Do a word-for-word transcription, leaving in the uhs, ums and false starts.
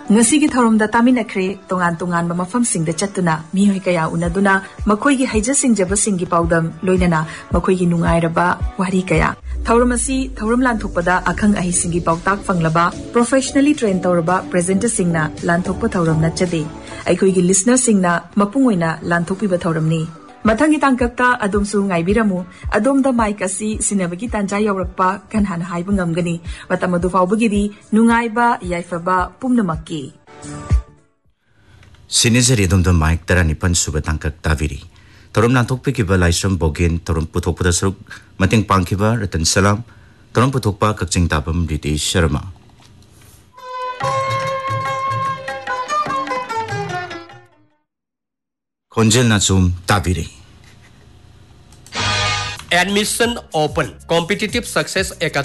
Ngasigi tharom da tamin akre tongan tongan ba mafam sing da chatuna mihoi kaya unaduna makhoi gi haija sing jaba sing gi paudam loinana makhoi gi nungai raba wari kaya tharom asi tharom lan thokpada akhang ahi sing gi pautak fanglaba professionally trained tawraba presenter singna lan thokpa tharom na chade aikhoi gi listener singna mapungoina lan thokpi ba tharom ni Mathangi tangkakta adom su ngai biramu adom da mic asi sinabagi tanja yawrakpa kan han haiba ngamgani matamadu faubagiri nungaiba yaifaba pumnamakki Sinizari adom da mic taranipan suba tangkakta viri Torom nanthokpi kiba laisram bogin torom puthokpada saruk mating pangkiba ratan salam torom puthokpa kakching tapam Ritesh Sharma Konjel Natsum Tabiri Admission open. Competitive Success Academy.